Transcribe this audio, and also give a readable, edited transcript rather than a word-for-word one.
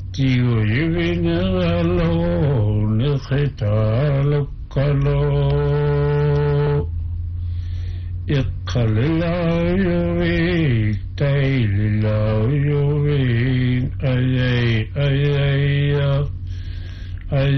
Tigo yubinalo نختال قلو يقل لا يبين تيل لا يبين أي